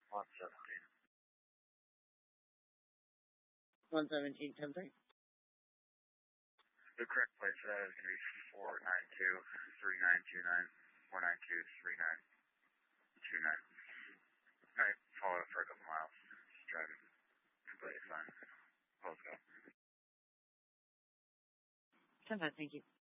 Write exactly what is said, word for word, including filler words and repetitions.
one seventeen. one seventeen, ten three. The correct place for that is going to be four nine two, three nine two nine, four nine two, three nine two nine. Alright, follow it for a couple miles. Just driving completely fine. Close go. ten five, thank you.